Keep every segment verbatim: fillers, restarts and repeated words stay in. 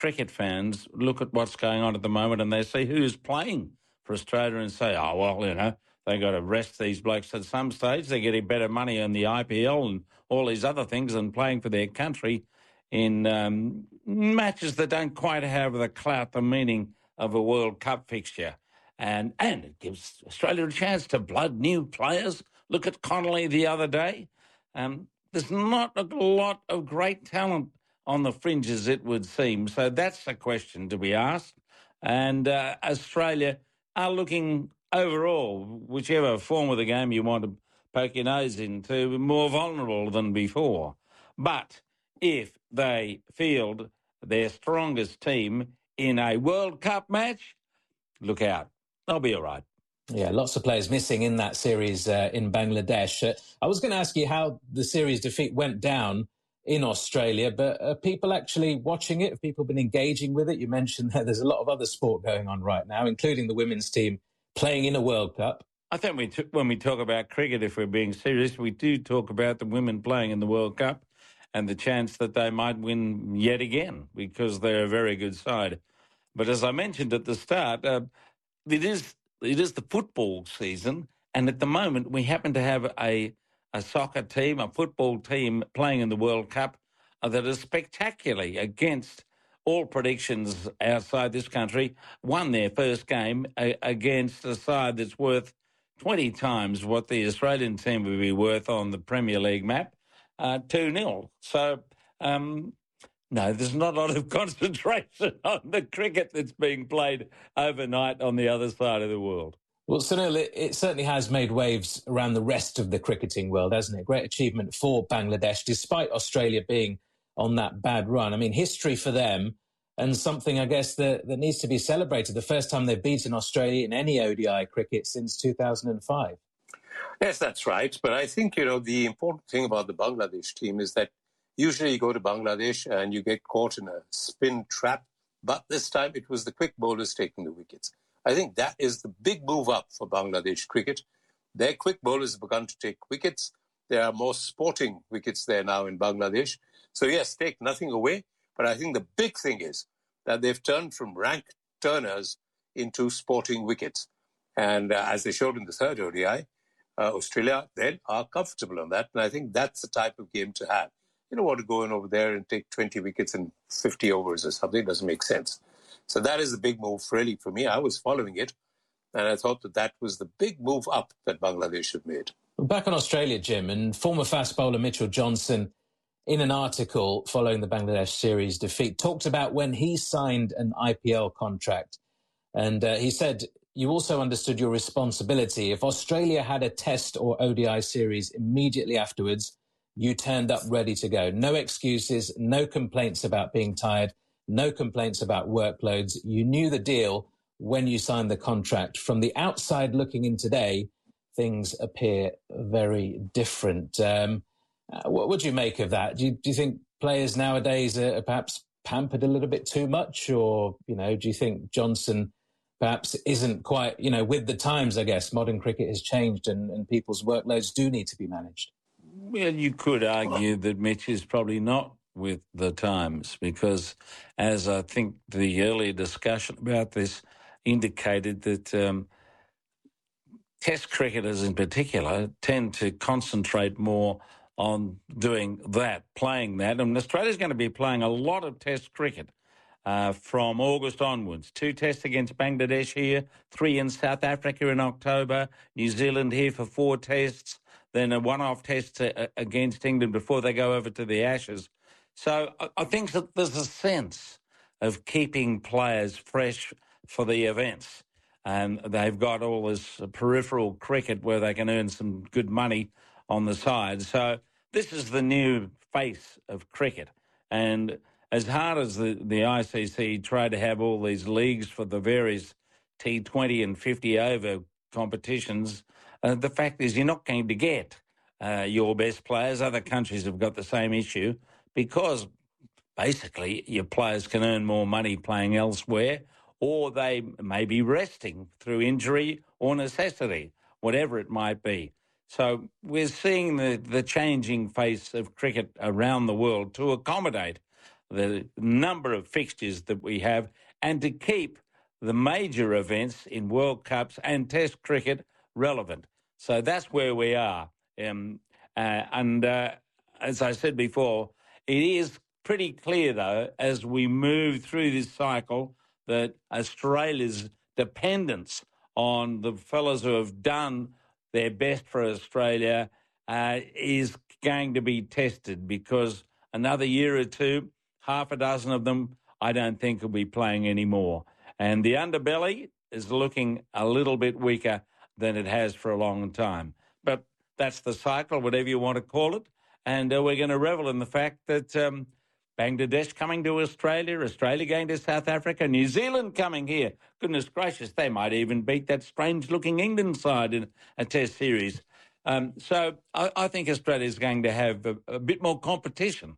cricket fans look at what's going on at the moment and they see who's playing for Australia and say, oh, well, you know, they got to rest these blokes at some stage. They're getting better money in the I P L and all these other things than playing for their country in um, matches that don't quite have the clout, the meaning of a World Cup fixture. And and it gives Australia a chance to blood new players. Look at Connolly the other day. Um, there's not a lot of great talent on the fringes, it would seem. So that's the question to be asked. And uh, Australia are looking overall, whichever form of the game you want to poke your nose into, more vulnerable than before. But if they field their strongest team in a World Cup match, look out. They'll be all right. Yeah, lots of players missing in that series uh, in Bangladesh. Uh, I was going to ask you how the series defeat went down in Australia, but are people actually watching it? Have people been engaging with it? You mentioned that there's a lot of other sport going on right now, including the women's team playing in a World Cup. I think we t- when we talk about cricket, if we're being serious, we do talk about the women playing in the World Cup and the chance that they might win yet again because they're a very good side. But as I mentioned at the start, uh, it is it is the football season, and at the moment we happen to have a a soccer team, a football team playing in the World Cup uh, that is spectacularly against all predictions outside this country, won their first game a- against a side that's worth twenty times what the Australian team would be worth on the Premier League map, uh, two nil. So, um, no, there's not a lot of concentration on the cricket that's being played overnight on the other side of the world. Well, Sunil, it, it certainly has made waves around the rest of the cricketing world, hasn't it? Great achievement for Bangladesh, despite Australia being on that bad run. I mean, history for them and something, I guess, that, that needs to be celebrated. The first time they've beaten Australia in any O D I cricket since two thousand five. Yes, that's right. But I think, you know, the important thing about the Bangladesh team is that usually you go to Bangladesh and you get caught in a spin trap. But this time it was the quick bowlers taking the wickets. I think that is the big move up for Bangladesh cricket. Their quick bowlers have begun to take wickets. There are more sporting wickets there now in Bangladesh. So, yes, take nothing away. But I think the big thing is that they've turned from rank turners into sporting wickets. And uh, as they showed in the third O D I, uh, Australia then are comfortable on that. And I think that's the type of game to have. You don't want to go in over there and take twenty wickets in fifty overs or something. It doesn't make sense. So that is the big move, really, for me. I was following it, and I thought that that was the big move up that Bangladesh had made. Back on Australia, Jim, and former fast bowler Mitchell Johnson, in an article following the Bangladesh series defeat, talked about when he signed an I P L contract. And uh, he said, you also understood your responsibility. If Australia had a test or O D I series immediately afterwards, you turned up ready to go. No excuses, no complaints about being tired, no complaints about workloads. You knew the deal when you signed the contract. From the outside looking in today, things appear very different. Um, uh, what would you make of that? Do you, do you think players nowadays are perhaps pampered a little bit too much? Or, you know, do you think Johnson perhaps isn't quite, you know, with the times, I guess, modern cricket has changed and, and people's workloads do need to be managed? Well, you could argue that Mitch is probably not with the times because, as I think the earlier discussion about this indicated, that um, Test cricketers in particular tend to concentrate more on doing that, playing that. And Australia's going to be playing a lot of Test cricket uh, from August onwards. Two tests against Bangladesh here, three in South Africa in October, New Zealand here for four tests, then a one-off test uh, against England before they go over to the Ashes. So I, I think that there's a sense of keeping players fresh for the events. And they've got all this peripheral cricket where they can earn some good money on the side. So this is the new face of cricket. And as hard as the, the I C C try to have all these leagues for the various T twenty and fifty over competitions, uh, the fact is you're not going to get uh, your best players. Other countries have got the same issue because basically your players can earn more money playing elsewhere, or they may be resting through injury or necessity, whatever it might be. So we're seeing the, the changing face of cricket around the world to accommodate the number of fixtures that we have and to keep the major events in World Cups and Test cricket relevant. So that's where we are. Um, uh, and uh, as I said before, it is pretty clear, though, as we move through this cycle, that Australia's dependence on the fellas who have done their best for Australia uh, is going to be tested, because another year or two, half a dozen of them, I don't think will be playing anymore. And the underbelly is looking a little bit weaker than it has for a long time. But that's the cycle, whatever you want to call it. And uh, we're going to revel in the fact that um, Bangladesh coming to Australia, Australia going to South Africa, New Zealand coming here. Goodness gracious, they might even beat that strange-looking England side in a Test series. Um, so I, I think Australia is going to have a, a bit more competition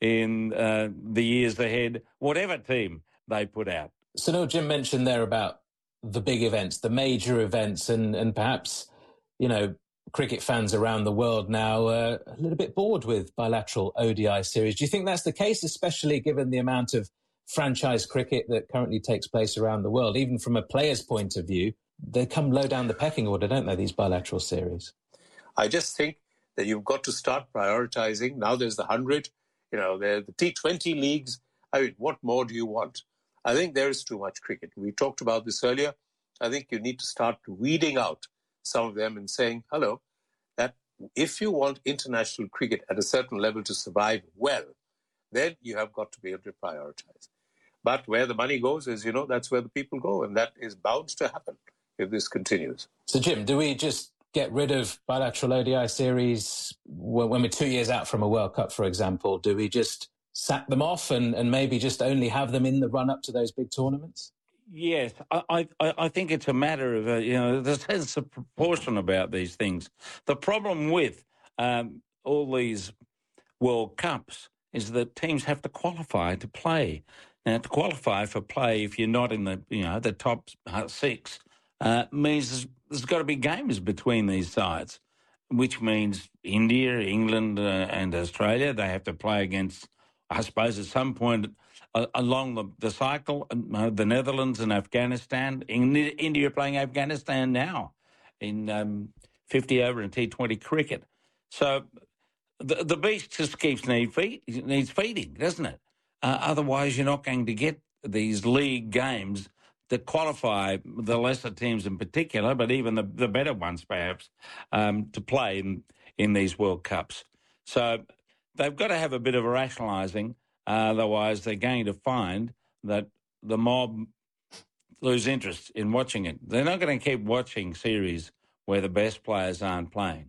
in uh, the years ahead, whatever team they put out. So, no, Jim mentioned there about the big events, the major events, and, and perhaps, you know, cricket fans around the world now are a little bit bored with bilateral O D I series. Do you think that's the case, especially given the amount of franchise cricket that currently takes place around the world? Even from a player's point of view, they come low down the pecking order, don't they, these bilateral series? I just think that you've got to start prioritizing. Now there's the one hundred, you know, the T twenty leagues. I mean, what more do you want? I think there is too much cricket. We talked about this earlier. I think you need to start weeding out some of them and saying, hello, that if you want international cricket at a certain level to survive well, then you have got to be able to prioritize. But where the money goes, as you know, that's where the people go, and that is bound to happen if this continues. So, Jim, do we just get rid of bilateral O D I series when we're two years out from a World Cup, for example? Do we just sack them off and, and maybe just only have them in the run-up to those big tournaments? Yes, I, I, I think it's a matter of, uh, you know, there's a sense of proportion about these things. The problem with um, all these World Cups is that teams have to qualify to play. Now, to qualify for play, if you're not in the, you know, the top six, uh, means there's, there's got to be games between these sides, which means India, England, uh, and Australia, they have to play against, I suppose, at some point uh, along the, the cycle, uh, the Netherlands and Afghanistan. In, India are playing Afghanistan now in um, fifty over and T twenty cricket. So the, the beast just keeps need feed, needs feeding, doesn't it? Uh, otherwise, you're not going to get these league games that qualify the lesser teams in particular, but even the, the better ones perhaps, um, to play in, in these World Cups. So they've got to have a bit of a rationalising, uh, otherwise they're going to find that the mob lose interest in watching it. They're not going to keep watching series where the best players aren't playing.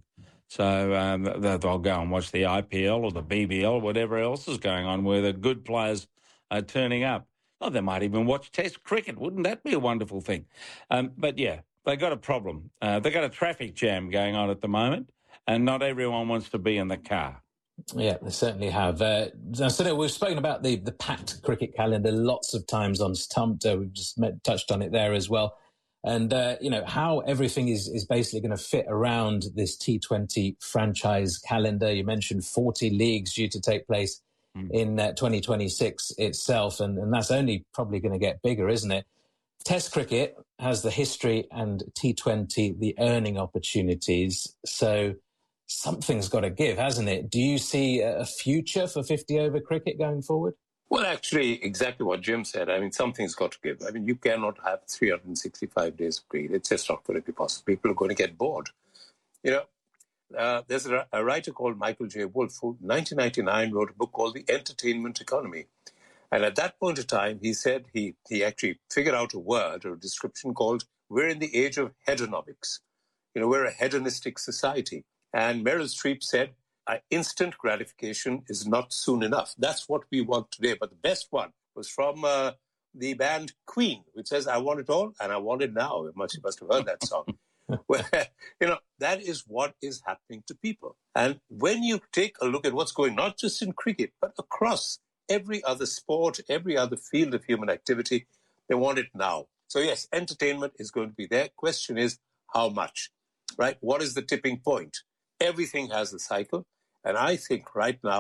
So um, they'll go and watch the I P L or the B B L, whatever else is going on, where the good players are turning up. Oh, they might even watch Test cricket. Wouldn't that be a wonderful thing? Um, but, yeah, they got a problem. Uh, they got a traffic jam going on at the moment, and not everyone wants to be in the car. Yeah, they certainly have. Uh, so we've spoken about the, the packed cricket calendar lots of times on Stumped. Uh, we've just met, touched on it there as well. And, uh, you know, how everything is, is basically going to fit around this T twenty franchise calendar. You mentioned forty leagues due to take place mm. in uh, twenty twenty-six itself, and, and that's only probably going to get bigger, isn't it? Test cricket has the history and T twenty the earning opportunities. So something's got to give, hasn't it? Do you see a future for fifty-over cricket going forward? Well, actually, exactly what Jim said. I mean, something's got to give. I mean, you cannot have three hundred sixty-five days of cricket. It's just not going to be possible. People are going to get bored. You know, uh, there's a, a writer called Michael J. Wolff who in nineteen ninety-nine wrote a book called The Entertainment Economy. And at that point of time, he said he, he actually figured out a word or a description called, we're in the age of hedonomics. You know, we're a hedonistic society. And Meryl Streep said, Uh, instant gratification is not soon enough. That's what we want today. But the best one was from uh, the band Queen, which says, I want it all and I want it now. You must, you must have heard that song. Well, you know, that is what is happening to people. And when you take a look at what's going, not just in cricket, but across every other sport, every other field of human activity, they want it now. So yes, entertainment is going to be there. Question is, how much, right? What is the tipping point? Everything has a cycle. And I think right now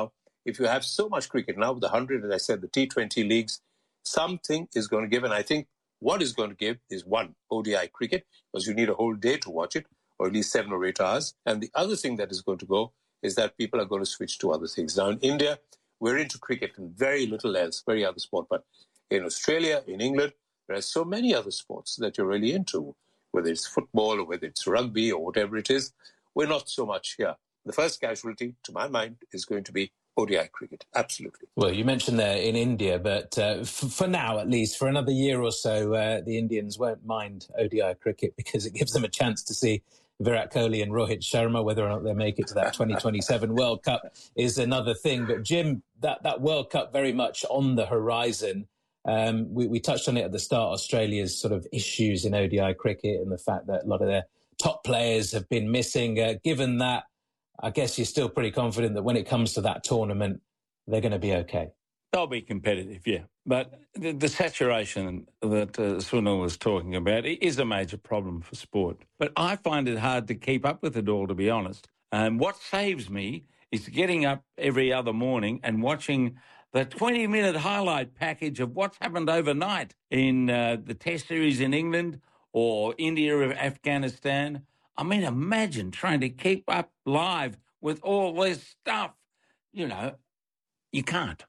if you have so much cricket now with the one hundred, as I said, the T twenty leagues, something is going to give. And I think what is going to give is one, O D I cricket, because you need a whole day to watch it, or at least seven or eight hours. And the other thing that is going to go is that people are going to switch to other things. Now in India, we're into cricket and very little else, very other sport. But in Australia, in England, there are so many other sports that you're really into, whether it's football or whether it's rugby or whatever it is. We're not so much here. The first casualty, to my mind, is going to be O D I cricket. Absolutely. Well, you mentioned there in India, but uh, f- for now, at least, for another year or so, uh, the Indians won't mind O D I cricket because it gives them a chance to see Virat Kohli and Rohit Sharma. Whether or not they make it to that twenty twenty-seven World Cup is another thing. But Jim, that, that World Cup very much on the horizon. Um, we, we touched on it at the start, Australia's sort of issues in O D I cricket and the fact that a lot of their top players have been missing. Uh, given that, I guess you're still pretty confident that when it comes to that tournament, they're going to be okay. They'll be competitive, yeah. But the, the saturation that uh, Sunil was talking about is a major problem for sport. But I find it hard to keep up with it all, to be honest. And what saves me is getting up every other morning and watching the twenty-minute highlight package of what's happened overnight in uh, the Test series in England or India or Afghanistan. I mean, imagine trying to keep up live with all this stuff. You know, you can't.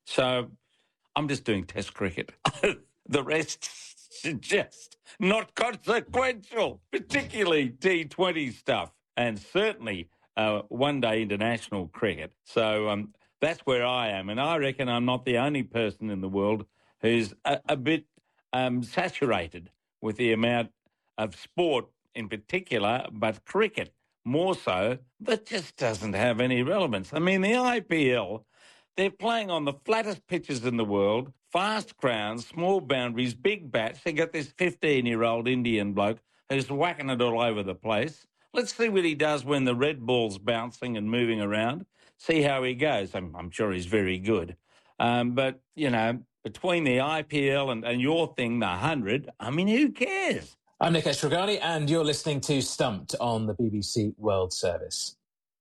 So I'm just doing Test cricket. The rest is just not consequential, particularly T twenty stuff and certainly uh, one-day international cricket. So um, that's where I am. And I reckon I'm not the only person in the world who's a, a bit um, saturated with the amount of sport in particular, but cricket more so, that just doesn't have any relevance. I mean, the I P L, they're playing on the flattest pitches in the world, fast grounds, small boundaries, big bats. They got this fifteen-year-old Indian bloke who's whacking it all over the place. Let's see what he does when the red ball's bouncing and moving around. See how he goes. I'm, I'm sure he's very good. Um, but, you know, between the I P L and, and your thing, the one hundred, I mean, who cares? I'm Nikesh Ragani, and you're listening to Stumped on the B B C World Service.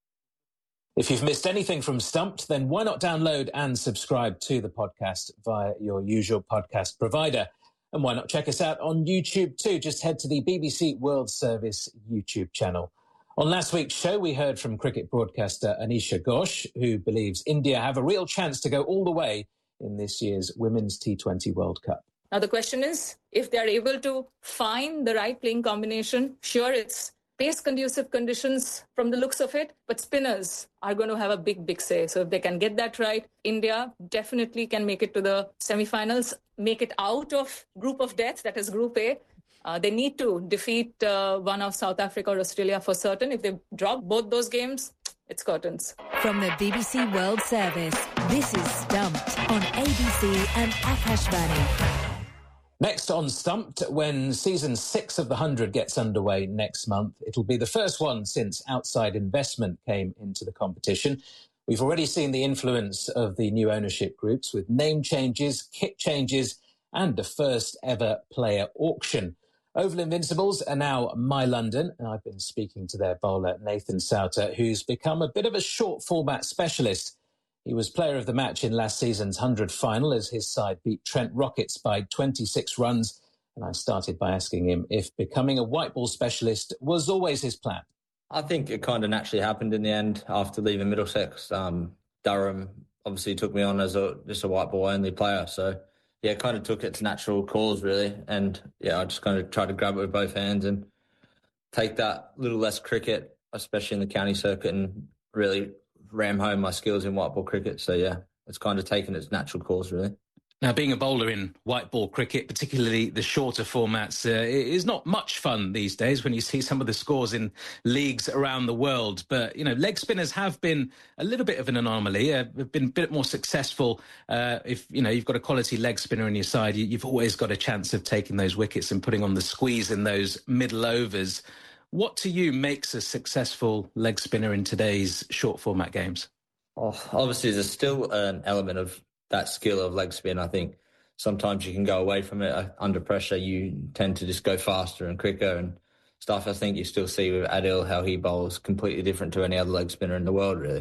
If you've missed anything from Stumped, then why not download and subscribe to the podcast via your usual podcast provider? And why not check us out on YouTube too? Just head to the B B C World Service YouTube channel. On last week's show, we heard from cricket broadcaster Anisha Ghosh, who believes India have a real chance to go all the way in this year's Women's T twenty World Cup. Now, the question is, if they're able to find the right playing combination, sure, it's pace-conducive conditions from the looks of it, but spinners are going to have a big, big say. So if they can get that right, India definitely can make it to the semi-finals, make it out of group of death, that is Group A. Uh, they need to defeat uh, one of South Africa or Australia for certain. If they drop both those games, it's curtains. From the B B C World Service, this is Stumped on A B C and Akashvani. Next on Stumped, when season six of the one hundred gets underway next month, it'll be the first one since outside investment came into the competition. We've already seen the influence of the new ownership groups with name changes, kit changes, and the first ever player auction. Oval Invincibles are now My London, and I've been speaking to their bowler, Nathan Souter, who's become a bit of a short format specialist. He was player of the match in last season's one hundred final as his side beat Trent Rockets by twenty-six runs. And I started by asking him if becoming a white ball specialist was always his plan. I think it kind of naturally happened in the end after leaving Middlesex. Um, Durham obviously took me on as a just a white ball only player. So, yeah, it kind of took its natural course, really. And, yeah, I just kind of tried to grab it with both hands and take that little less cricket, especially in the county circuit, and really ram home my skills in white ball cricket. So, yeah, it's kind of taken its natural course, really. Now, being a bowler in white ball cricket, particularly the shorter formats, uh, is not much fun these days when you see some of the scores in leagues around the world. But, you know, leg spinners have been a little bit of an anomaly, uh, have been a bit more successful. Uh, if, you know, you've got a quality leg spinner on your side, you, you've always got a chance of taking those wickets and putting on the squeeze in those middle overs. What to you makes a successful leg spinner in today's short format games? Oh, obviously, there's still an element of that skill of leg spin. I think sometimes you can go away from it under pressure. You tend to just go faster and quicker and stuff. I think you still see with Adil how he bowls completely different to any other leg spinner in the world, really.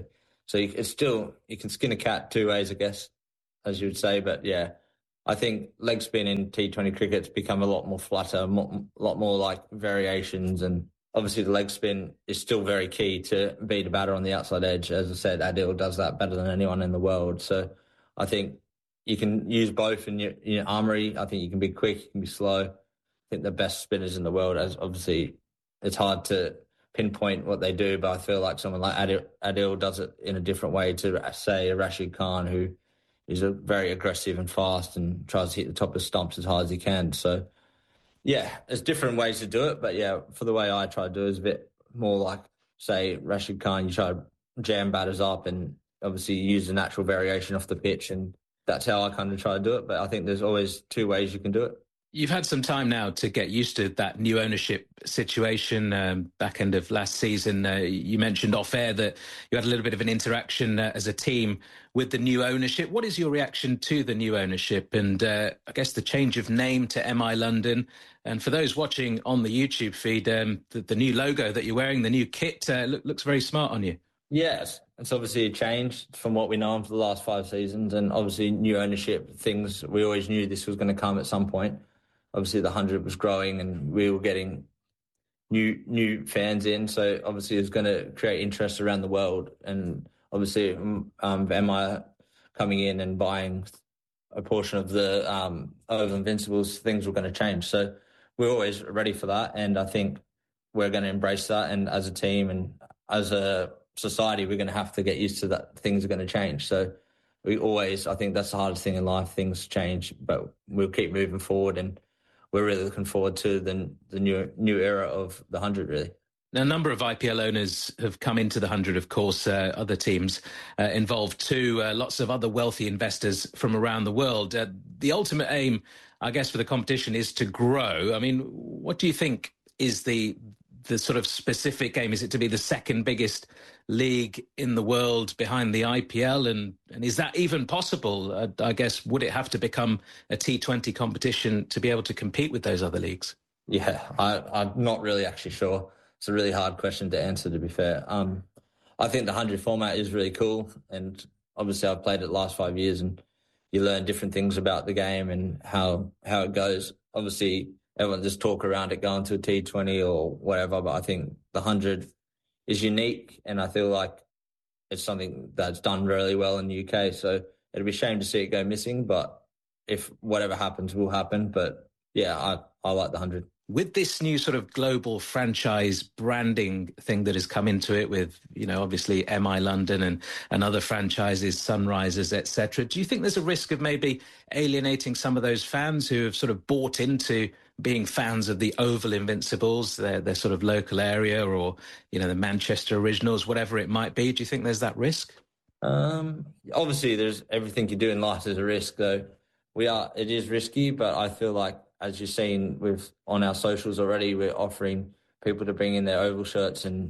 So you, it's still, you can skin a cat two ways, I guess, as you would say. But yeah, I think leg spin in T twenty cricket's become a lot more flatter, a lot more like variations. And obviously the leg spin is still very key to beat a batter on the outside edge. As I said, Adil does that better than anyone in the world. So I think you can use both in your, in your armoury. I think you can be quick, you can be slow. I think the best spinners in the world, as obviously it's hard to pinpoint what they do, but I feel like someone like Adil, Adil does it in a different way to, say, a Rashid Khan, who is a very aggressive and fast and tries to hit the top of the stumps as hard as he can. So, yeah, there's different ways to do it. But, yeah, for the way I try to do it is a bit more like, say, Rashid Khan. You try to jam batters up and obviously use a natural variation off the pitch. And that's how I kind of try to do it. But I think there's always two ways you can do it. You've had some time now to get used to that new ownership situation. Um, back end of last season, uh, you mentioned off air that you had a little bit of an interaction uh, as a team with the new ownership. What is your reaction to the new ownership and uh, I guess the change of name to M I London? And for those watching on the YouTube feed, um, the, the new logo that you're wearing, the new kit, uh, look, looks very smart on you. Yes, it's obviously a change from what we know for the last five seasons, and obviously new ownership, things we always knew this was going to come at some point. Obviously, the one hundred was growing and we were getting new new fans in. So, obviously, it's going to create interest around the world. And obviously, um, M I coming in and buying a portion of the um, Oval Invincibles, things were going to change. So, we're always ready for that. And I think we're going to embrace that. And as a team and as a society, we're going to have to get used to that. Things are going to change. So, we always, I think that's the hardest thing in life. Things change, but we'll keep moving forward, and we're really looking forward to the the new new era of the one hundred, really. Now, a number of I P L owners have come into the one hundred, of course, uh, other teams uh, involved too, uh, lots of other wealthy investors from around the world. Uh, the ultimate aim, I guess, for the competition is to grow. I mean, what do you think is the the sort of specific aim? Is it to be the second biggest league in the world behind the I P L? And, and is that even possible? Uh, I guess, would it have to become a T twenty competition to be able to compete with those other leagues? Yeah, I, I'm not really actually sure. It's a really hard question to answer, to be fair. Um, I think the one hundred format is really cool. And obviously I've played it the last five years and you learn different things about the game and how, how it goes. Obviously, everyone just talk around it going to a T twenty or whatever, but I think the one hundred is unique, and I feel like it's something that's done really well in the U K. So it'd be a shame to see it go missing, but if whatever happens will happen. But yeah, I, I like the one hundred. With this new sort of global franchise branding thing that has come into it with, you know, obviously M I London and, and other franchises, Sunrisers, et cetera, do you think there's a risk of maybe alienating some of those fans who have sort of bought into being fans of the Oval Invincibles, their, their sort of local area, or, you know, the Manchester Originals, whatever it might be? Do you think there's that risk? Um, obviously, there's everything you do in life is a risk, though. We are, it is risky, but I feel like, as you've seen with on our socials already, we're offering people to bring in their Oval shirts and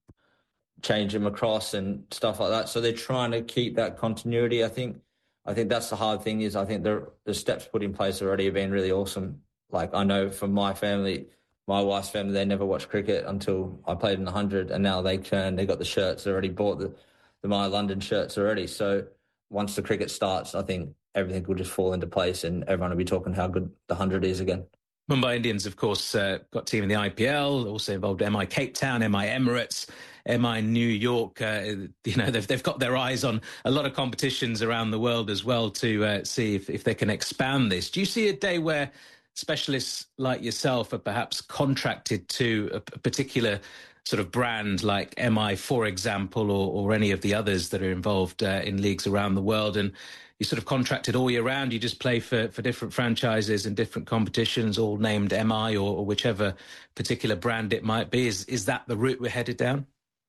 change them across and stuff like that. So they're trying to keep that continuity. I think I think that's the hard thing is I think the, the steps put in place already have been really awesome. Like I know from my family, my wife's family, they never watched cricket until I played in the one hundred, and now they turn, they got the shirts, they already bought the, the My London shirts already. So once the cricket starts, I think everything will just fall into place and everyone will be talking how good the one hundred is again. Mumbai Indians, of course, uh, got a team in the I P L, also involved M I Cape Town, M I Emirates, M I New York. Uh, you know, they've, they've got their eyes on a lot of competitions around the world as well to uh, see if, if they can expand this. Do you see a day where specialists like yourself are perhaps contracted to a, a particular sort of brand like M I, for example, or, or any of the others that are involved uh, in leagues around the world, and you sort of contracted all year round, you just play for, for different franchises and different competitions, all named M I or, or whichever particular brand it might be? Is is that the route we're headed down?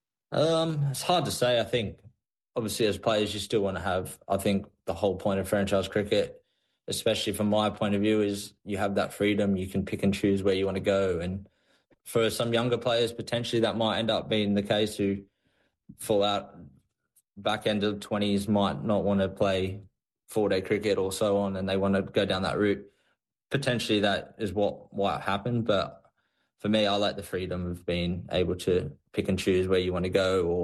Um, it's hard to say. I think, obviously, as players, you still want to have, I think the whole point of franchise cricket, especially from my point of view, is you have that freedom. You can pick and choose where you want to go. And for some younger players, potentially that might end up being the case who fall out back end of twenties, might not want to play four-day cricket or so on, and they want to go down that route. Potentially that is what what happened, but for me, I like the freedom of being able to pick and choose where you want to go or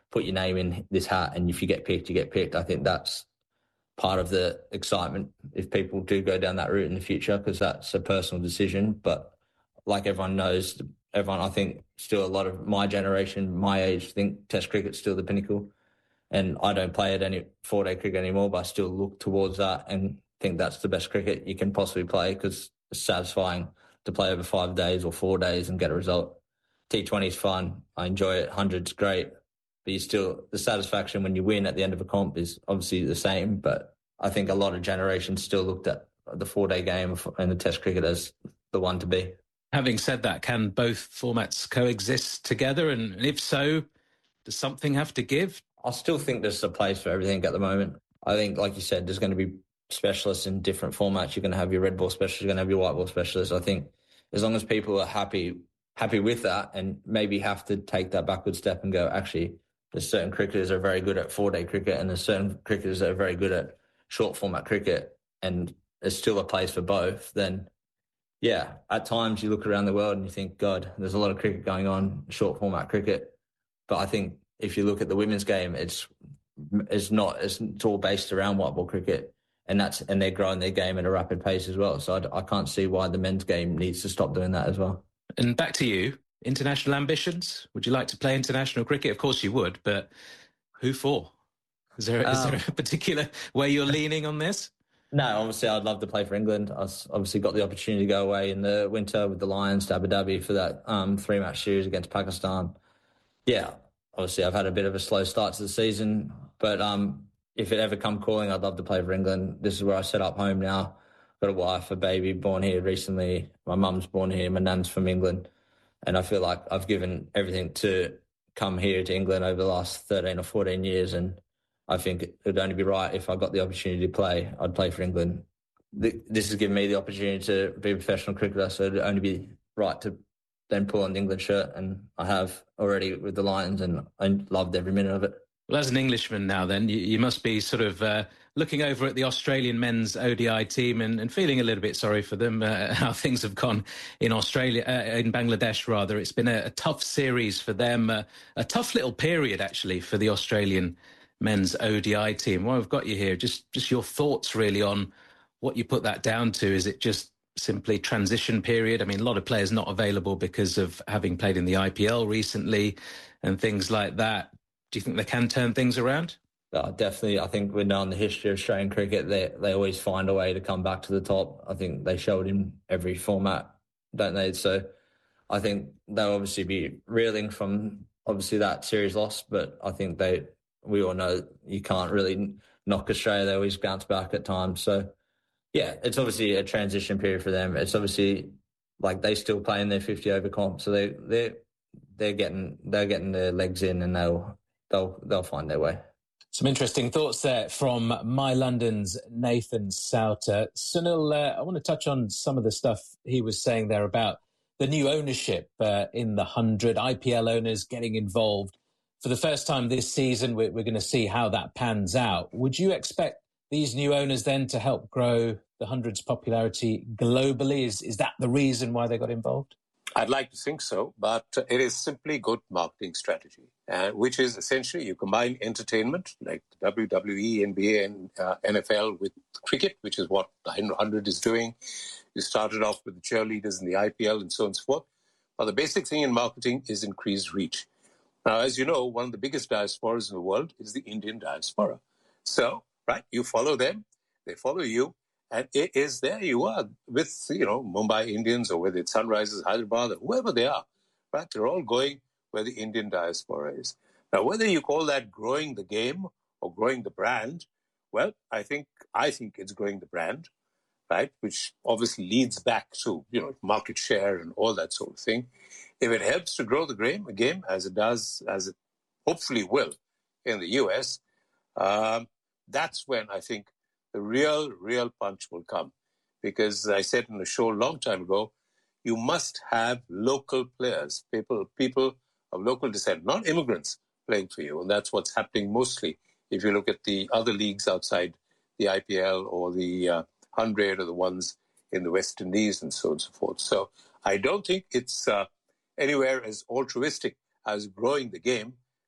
put your name in this hat, and if you get picked, you get picked. I think that's part of the excitement if people do go down that route in the future, because that's a personal decision. But like everyone knows, everyone, I think still a lot of my generation, my age, think Test cricket's still the pinnacle. And I don't play at any four-day cricket anymore, but I still look towards that and think that's the best cricket you can possibly play, because it's satisfying to play over five days or four days and get a result. T twenty is fun. I enjoy it. one hundred's great. But you still, the satisfaction when you win at the end of a comp is obviously the same. But I think a lot of generations still looked at the four-day game and the Test cricket as the one to be. Having said that, can both formats coexist together? And if so, does something have to give? I still think there's a place for everything at the moment. I think, like you said, there's going to be specialists in different formats. You're going to have your red ball specialists, you're going to have your white ball specialists. I think as long as people are happy happy with that and maybe have to take that backward step and go, actually, there's certain cricketers that are very good at four-day cricket and there's certain cricketers that are very good at short format cricket, and there's still a place for both, then yeah, at times you look around the world and you think, God, there's a lot of cricket going on, short format cricket. But I think if you look at the women's game, it's it's not it's, it's all based around white ball cricket, and that's and they're growing their game at a rapid pace as well. So I, I can't see why the men's game needs to stop doing that as well. And back to you, international ambitions. Would you like to play international cricket? Of course you would, but who for? Is there um, is there a particular way you're leaning on this? No, obviously I'd love to play for England. I obviously got the opportunity to go away in the winter with the Lions to Abu Dhabi for that um, three-match series against Pakistan. Yeah, obviously I've had a bit of a slow start to the season, but um, if it ever come calling, I'd love to play for England. This is where I set up home now. Got a wife, a baby, born here recently. My mum's born here. My nan's from England. And I feel like I've given everything to come here to England over the last thirteen or fourteen years, and I think it would only be right if I got the opportunity to play, I'd play for England. This has given me the opportunity to be a professional cricketer, so it would only be right to then pull on the England shirt, and I have already with the Lions, and I loved every minute of it. Well, as an Englishman now then, you, you must be sort of uh, looking over at the Australian men's O D I team and, and feeling a little bit sorry for them, uh, how things have gone in Australia, uh, in Bangladesh rather. It's been a, a tough series for them, uh, a tough little period actually for the Australian men's O D I team. Well, I've got you here. Just just your thoughts really on what you put that down to. Is it just simply transition period? I mean, a lot of players not available because of having played in the I P L recently and things like that. Do you think they can turn things around? Uh, definitely. I think we know in the history of Australian cricket, they they always find a way to come back to the top. I think they show it in every format, don't they? So I think they'll obviously be reeling from obviously that series loss, but I think they we all know you can't really knock Australia. They always bounce back at times. So, yeah, it's obviously a transition period for them. It's obviously like they still play in their fifty over comp, so they they they're getting they're getting their legs in, and they'll they'll they'll find their way. Some interesting thoughts there from My London's Nathan Souter. Sunil, uh, I want to touch on some of the stuff he was saying there about the new ownership uh, in the hundred, I P L owners getting involved. For the first time this season, we're, we're going to see how that pans out. Would you expect these new owners then to help grow the hundred's popularity globally? Is, is that the reason why they got involved? I'd like to think so, but it is simply good marketing strategy, uh, which is essentially you combine entertainment like W W E, N B A, and uh, N F L with cricket, which is what the hundred is doing. You started off with the cheerleaders in the I P L and so on and so forth. But the basic thing in marketing is increased reach. Now, as you know, one of the biggest diasporas in the world is the Indian diaspora. So, right, you follow them, they follow you, and it is there you are with, you know, Mumbai Indians, or whether it's Sunrisers, Hyderabad, or whoever they are, right? They're all going where the Indian diaspora is. Now, whether you call that growing the game or growing the brand, well, I think I think it's growing the brand, right? Which obviously leads back to, you know, market share and all that sort of thing. If it helps to grow the game, game as it does, as it hopefully will in the U S, um, that's when I think the real, real punch will come. Because as I said in the show a long time ago, you must have local players, people, people of local descent, not immigrants playing for you. And that's what's happening mostly if you look at the other leagues outside the I P L or the uh, hundred or the ones in the West Indies and so on and so forth. So I don't think it's uh, anywhere as altruistic as growing the game,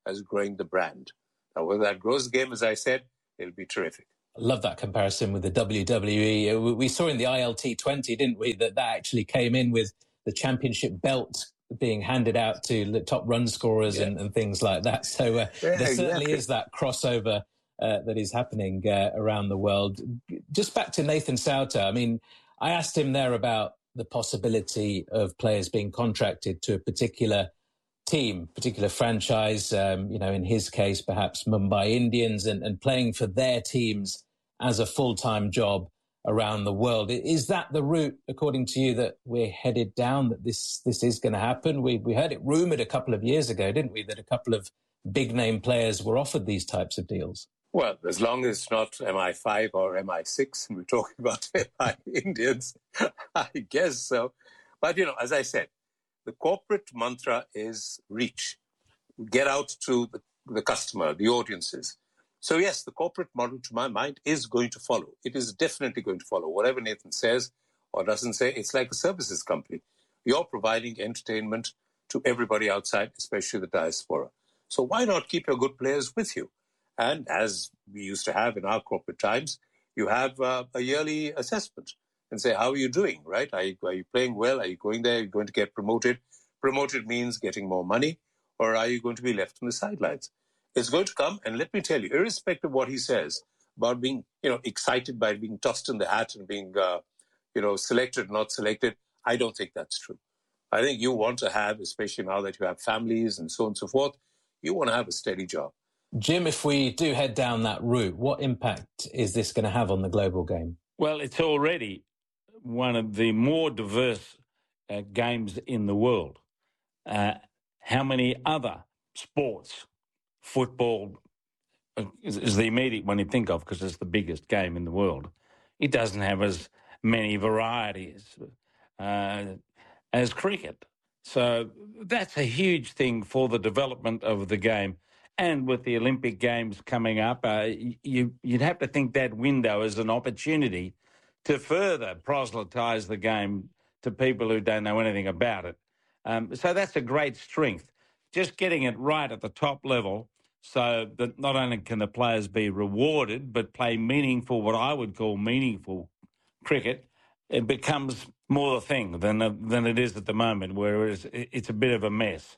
as growing the brand. Now, whether that grows the game, as I said, it'll be terrific. I love that comparison with the W W E. We saw in the I L T twenty, didn't we, that that actually came in with the championship belt being handed out to the top run scorers yeah. and, and things like that. So uh, yeah, there certainly exactly. is that crossover uh, that is happening uh, around the world. Just back to Nathan Sauter. I mean, I asked him there about the possibility of players being contracted to a particular team, particular franchise, um, you know, in his case, perhaps Mumbai Indians, and, and playing for their teams as a full-time job around the world. Is that the route, according to you, that we're headed down, that this this is going to happen? We we heard it rumoured a couple of years ago, didn't we, that a couple of big-name players were offered these types of deals? Well, as long as it's not M I five or M I six, and we're talking about M I Indians, I guess so. But, you know, as I said, the corporate mantra is reach. Get out to the, the customer, the audiences. So, yes, the corporate model, to my mind, is going to follow. It is definitely going to follow. Whatever Nathan says or doesn't say, it's like a services company. You're providing entertainment to everybody outside, especially the diaspora. So why not keep your good players with you? And as we used to have in our corporate times, you have uh, a yearly assessment and say, how are you doing, right? Are you, are you playing well? Are you going there? Are you going to get promoted? Promoted means getting more money, or are you going to be left on the sidelines? It's going to come, and let me tell you, irrespective of what he says about being, you know, excited by being tossed in the hat and being, uh, you know, selected, not selected, I don't think that's true. I think you want to have, especially now that you have families and so on and so forth, you want to have a steady job. Jim, if we do head down that route, what impact is this going to have on the global game? Well, it's already one of the more diverse uh, games in the world. Uh, how many other sports, football uh, is, is the immediate one you think of because it's the biggest game in the world. It doesn't have as many varieties uh, as cricket. So that's a huge thing for the development of the game. And with the Olympic Games coming up, uh, you, you'd have to think that window is an opportunity to further proselytise the game to people who don't know anything about it. Um, so that's a great strength. Just getting it right at the top level so that not only can the players be rewarded, but play meaningful, what I would call meaningful cricket, it becomes more the thing than, than it is at the moment, where it's, it's a bit of a mess.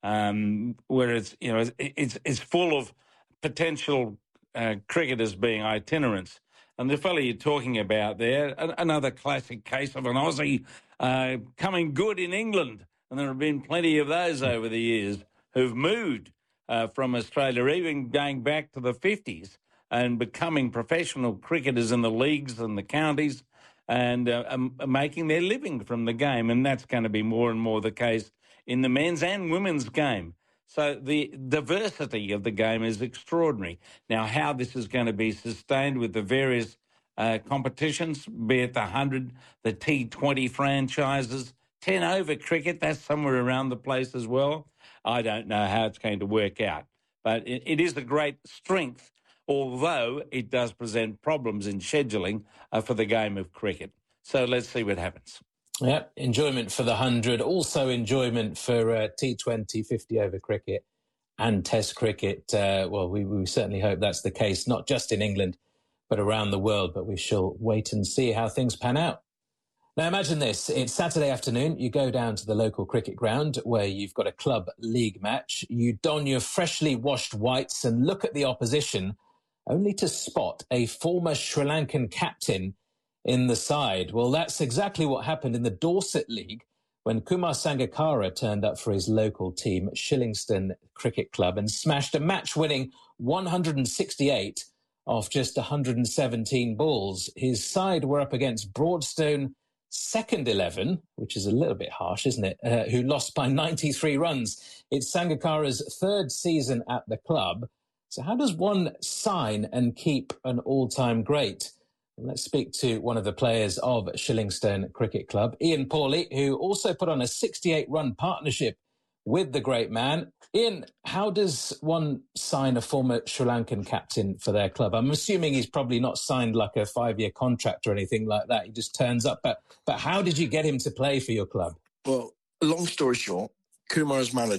Um, where it's, you know, it's, it's, it's full of potential uh, cricketers being itinerants. And the fellow you're talking about there, another classic case of an Aussie uh, coming good in England. And there have been plenty of those over the years who've moved uh, from Australia, even going back to the fifties and becoming professional cricketers in the leagues and the counties and uh, um, making their living from the game. And that's going to be more and more the case in the men's and women's game. So the diversity of the game is extraordinary. Now, how this is going to be sustained with the various uh, competitions, be it the one hundred, the T twenty franchises, ten over cricket, that's somewhere around the place as well. I don't know how it's going to work out. But it, it is a great strength, although it does present problems in scheduling uh, for the game of cricket. So let's see what happens. Yeah, enjoyment for the one hundred, also enjoyment for uh, T twenty, fifty over cricket and Test cricket. Uh, well, we, we certainly hope that's the case, not just in England, but around the world. But we shall wait and see how things pan out. Now, imagine this. It's Saturday afternoon. You go down to the local cricket ground where you've got a club league match. You don your freshly washed whites and look at the opposition, only to spot a former Sri Lankan captain in the side. Well, that's exactly what happened in the Dorset League when Kumar Sangakkara turned up for his local team, Shillingstone Cricket Club, and smashed a match-winning one hundred sixty-eight off just one hundred seventeen balls. His side were up against Broadstone second eleven, which is a little bit harsh, isn't it, uh, who lost by ninety-three runs. It's Sangakkara's third season at the club. So how does one sign and keep an all-time great? Let's speak to one of the players of Shillingstone Cricket Club, Ian Pawley, who also put on a sixty-eight run partnership with the great man. Ian, how does one sign a former Sri Lankan captain for their club? I'm assuming he's probably not signed like a five-year contract or anything like that. He just turns up. But, but how did you get him to play for your club? Well, long story short, Kumar's manager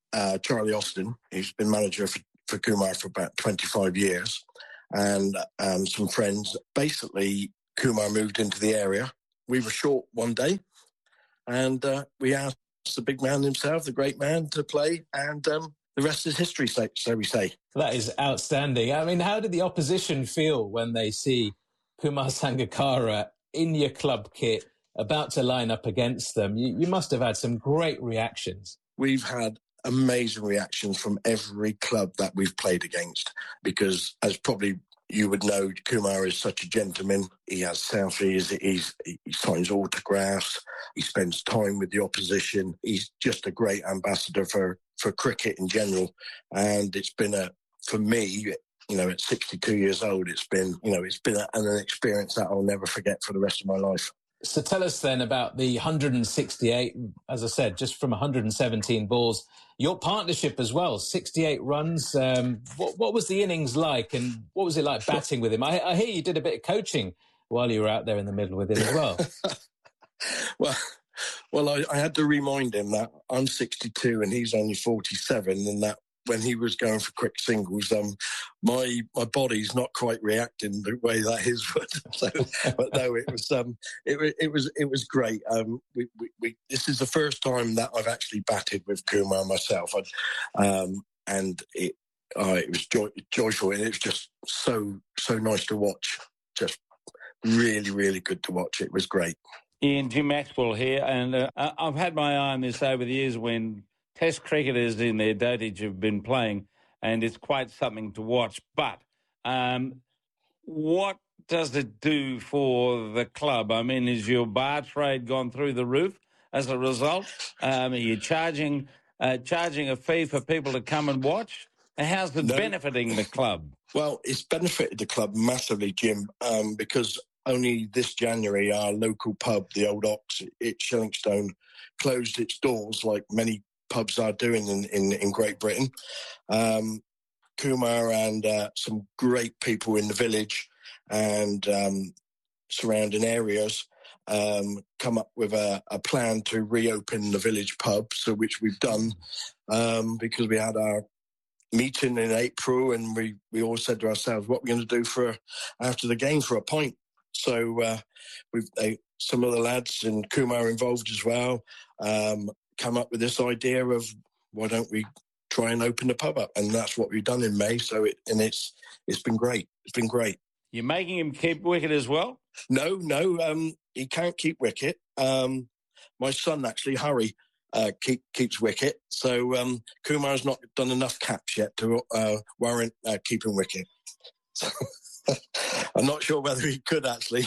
uh, Charlie Austin. He's been manager for, for Kumar for about twenty-five years, and um, some friends. Basically, Kumar moved into the area. We were short one day, and uh, we asked the big man himself, the great man, to play, and um, the rest is history, so, so we say. That is outstanding. I mean, how did the opposition feel when they see Kumar Sangakkara in your club kit, about to line up against them? You, you must have had some great reactions. We've had amazing reactions from every club that we've played against, because as probably you would know, Kumar is such a gentleman. He has selfies, he's, he signs autographs, he spends time with the opposition. He's just a great ambassador for, for cricket in general. And it's been a, for me, you know, at sixty-two years old, it's been, you know, it's been a, an experience that I'll never forget for the rest of my life. So tell us then about the one hundred sixty-eight, as I said, just from one hundred seventeen balls. Your partnership as well, sixty-eight runs. Um, what, what was the innings like, and what was it like batting with him? I, I hear you did a bit of coaching while you were out there in the middle with him as well. well, well, I, I had to remind him that I'm sixty-two and he's only forty-seven, and that when he was going for quick singles, um, my my body's not quite reacting the way that his would. So, but no, it was um, it, it was it was great. Um, we, we, we this is the first time that I've actually batted with Kumar myself, I, um, and it uh, it was joy, joyful, and it was just so so nice to watch. Just really really good to watch. It was great. Ian, Jim Maxwell here, and uh, I've had my eye on this over the years when Test cricketers in their dotage have been playing, and it's quite something to watch. But um, what does it do for the club? I mean, is your bar trade gone through the roof as a result? Um, are you charging uh, charging a fee for people to come and watch? And how's it No. benefiting the club? Well, it's benefited the club massively, Jim, um, because only this January our local pub, the Old Ox at Shillingstone, closed its doors like many pubs are doing in, in, in Great Britain. Um, Kumar and uh, some great people in the village and um, surrounding areas um, come up with a, a plan to reopen the village pub, so which we've done um, because we had our meeting in April, and we, we all said to ourselves, what we're going to do for after the game for a pint. So uh, we've they, some of the lads and Kumar involved as well um, come up with this idea of why don't we try and open the pub up, and that's what we've done in May. So it and it's it's been great. It's been great. You're making him keep wicket as well? No, no, um, he can't keep wicket. Um, my son actually, Harry, uh, keep, keeps wicket. So um, Kumar's not done enough caps yet to uh, warrant uh, keeping wicket. So I'm not sure whether he could actually.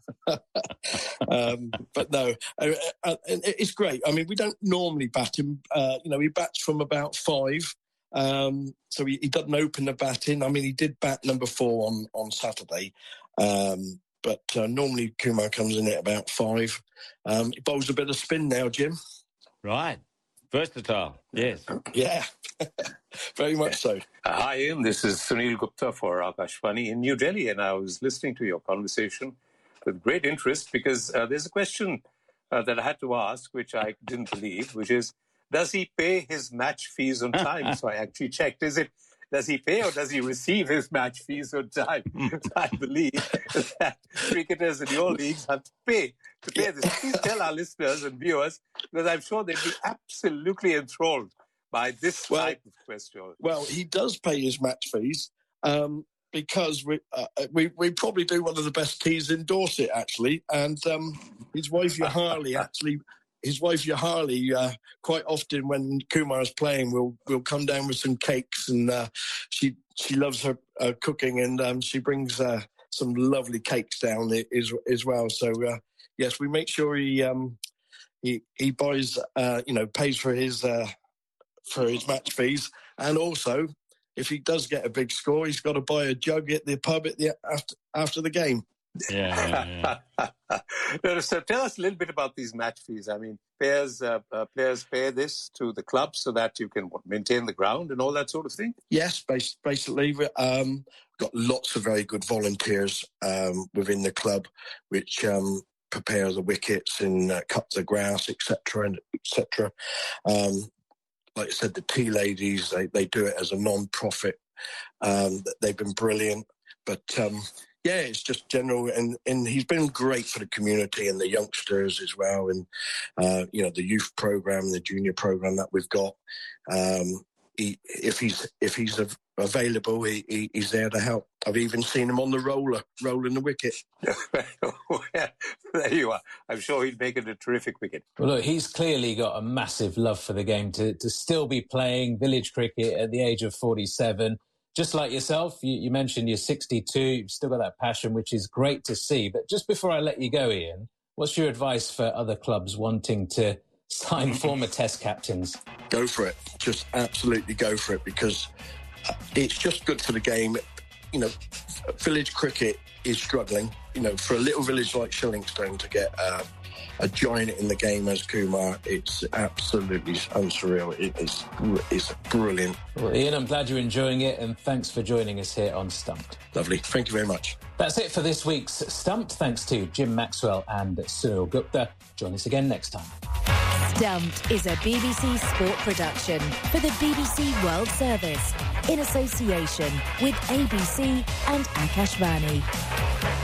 um, but no, uh, uh, it's great. I mean, we don't normally bat him. Uh, you know, he bats from about five. Um, so he, he doesn't open the batting. I mean, he did bat number four on, on Saturday. Um, but uh, normally Kumar comes in at about five. Um, he bowls a bit of spin now, Jim. Right. Versatile, yes. Yeah, very much so. Uh, hi, Ian. This is Sunil Gupta for Akashvani in New Delhi, and I was listening to your conversation with great interest because uh, there's a question uh, that I had to ask, which I didn't believe, which is, does he pay his match fees on time? So I actually checked. Is it, does he pay or does he receive his match fees on time? I believe that cricketers in your leagues have to pay to pay this. Please tell our listeners and viewers, because I'm sure they'd be absolutely enthralled by this well, type of question. Well, he does pay his match fees um, because we, uh, we we probably do one of the best teas in Dorset, actually. And um, his wife, Yaharli, actually... His wife, Yaharli, uh, quite often when Kumar's playing, will will come down with some cakes, and uh, she she loves her uh, cooking, and um, she brings uh, some lovely cakes down as, as well. So uh, yes, we make sure he um, he he buys, uh, you know, pays for his uh, for his match fees, and also if he does get a big score, he's got to buy a jug at the pub at the after after the game. Yeah, yeah, yeah. So tell us a little bit about these match fees. I mean, players uh, uh, players pay this to the club so that you can what, maintain the ground and all that sort of thing? Yes, basically. Um, got lots of very good volunteers um, within the club, which um, prepare the wickets and uh, cut the grass, et cetera, and et cetera. Um, like I said, the tea ladies, they, they do it as a non-profit. Um, they've been brilliant. But, um, yeah, it's just general. And, and he's been great for the community and the youngsters as well. And, uh, you know, the youth program, the junior program that we've got. Um, he, if he's if he's available, he, he, he's there to help. I've even seen him on the roller, rolling the wicket. There you are. I'm sure he'd make it a terrific wicket. Well, look, he's clearly got a massive love for the game to, to still be playing village cricket at the age of forty-seven. Just like yourself, you, you mentioned you're sixty-two, you've still got that passion, which is great to see. But just before I let you go, Ian, what's your advice for other clubs wanting to sign former Test captains? Go for it. Just absolutely go for it, because it's just good for the game. You know, village cricket is struggling. You know, for a little village like Shillingstone to get uh, a giant in the game as Kumar, it's absolutely unsurreal. It is it's brilliant. Well, Ian, I'm glad you're enjoying it, and thanks for joining us here on Stumped. Lovely. Thank you very much. That's it for this week's Stumped. Thanks to Jim Maxwell and Sunil Gupta. Join us again next time. Stumped is a B B C sport production for the B B C World Service in association with A B C and Akashvani.